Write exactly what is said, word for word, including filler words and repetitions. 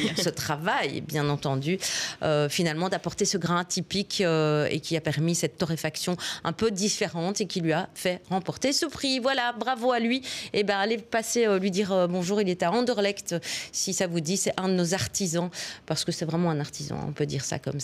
travail, ce travail, bien entendu, euh, finalement, d'apporter ce grain typique euh, et qui a permis cette torréfaction un peu différente et qui lui a fait remporter ce prix. Voilà, bravo à lui. Et ben, allez passer euh, lui dire euh, bonjour. Il est à Anderlecht, si ça vous dit. C'est un de nos artisans, parce que c'est vraiment un artisan, on peut dire ça comme ça.